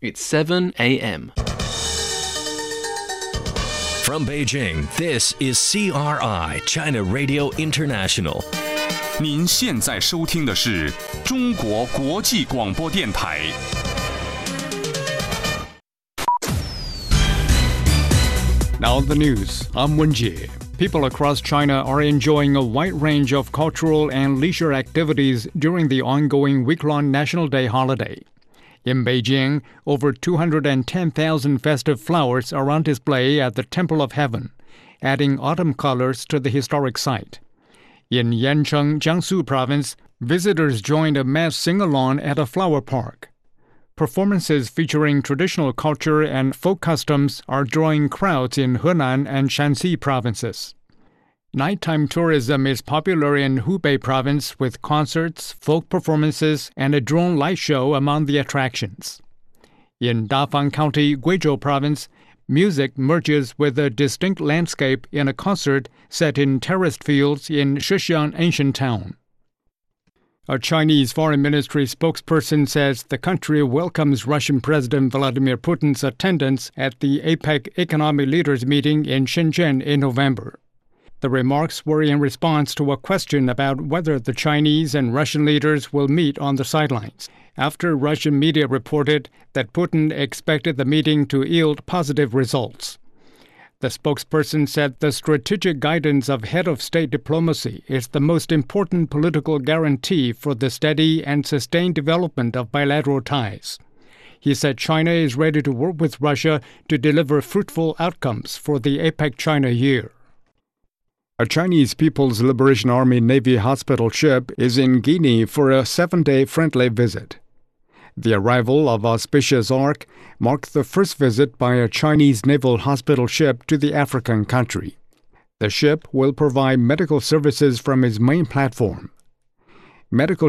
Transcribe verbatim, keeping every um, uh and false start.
It's seven a.m. From Beijing, this is C R I, China Radio International. 您现在收听的是中国国际广播电台。 Now the news. I'm Wenjie. People across China are enjoying a wide range of cultural and leisure activities during the ongoing week-long National Day holiday. In Beijing, over two hundred ten thousand festive flowers are on display at the Temple of Heaven, adding autumn colors to the historic site. In Yancheng, Jiangsu Province, visitors joined a mass sing-along at a flower park. Performances featuring traditional culture and folk customs are drawing crowds in Henan and Shanxi provinces. Nighttime tourism is popular in Hubei province with concerts, folk performances, and a drone light show among the attractions. In Dafang County, Guizhou province, music merges with a distinct landscape in a concert set in terraced fields in Shixiang ancient town. A Chinese Foreign Ministry spokesperson says the country welcomes Russian President Vladimir Putin's attendance at the APEC Economic Leaders meeting in Shenzhen in November. The remarks were in response to a question about whether the Chinese and Russian leaders will meet on the sidelines, after Russian media reported that Putin expected the meeting to yield positive results. The spokesperson said the strategic guidance of head of state diplomacy is the most important political guarantee for the steady and sustained development of bilateral ties. He said China is ready to work with Russia to deliver fruitful outcomes for the APEC China year. A Chinese People's Liberation Army Navy hospital ship is in Guinea for a seven-day friendly visit. The arrival of Auspicious Ark marked the first visit by a Chinese naval hospital ship to the African country. The ship will provide medical services from its main platform. Medical